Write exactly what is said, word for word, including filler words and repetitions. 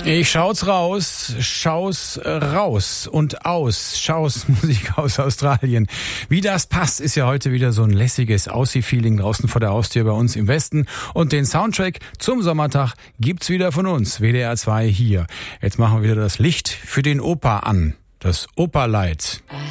Ich schau's raus, schau's raus und aus, schau's Musik aus Australien. Wie das passt, ist ja heute wieder so ein lässiges Aussie-Feeling draußen vor der Haustür bei uns im Westen. Und den Soundtrack zum Sommertag gibt's wieder von uns, W D R zwei hier. Jetzt machen wir wieder das Licht für den Opa an, das Operlight.